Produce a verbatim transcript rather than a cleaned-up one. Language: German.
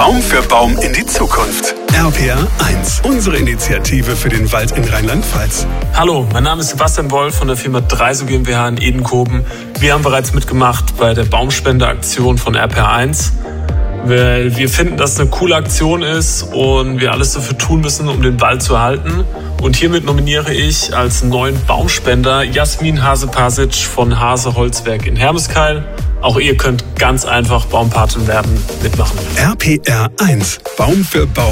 Baum für Baum in die Zukunft. R P R eins, unsere Initiative für den Wald in Rheinland-Pfalz. Hallo, mein Name ist Sebastian Wolf von der Firma Dreiso GmbH in Edenkoben. Wir haben bereits mitgemacht bei der Baumspendeaktion von R P R eins, weil wir finden, dass es eine coole Aktion ist und wir alles dafür tun müssen, um den Wald zu erhalten. Und hiermit nominiere ich als neuen Baumspender Jasmin Hase-Pasic von Hase Holzwerk in Hermeskeil. Auch ihr könnt ganz einfach Baumpatin werden, mitmachen. R P R eins, Baum für Baum.